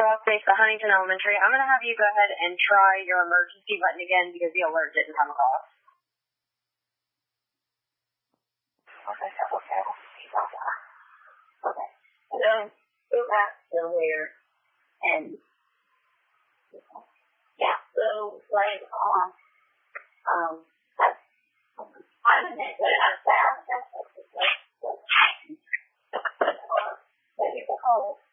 Cross Base at Huntington Elementary. I'm going to have you go ahead and try your emergency button again because the alert didn't come across. Okay. So, go back to where, and, yeah, so, like, I'm in it, but I'm found, that's what it's like,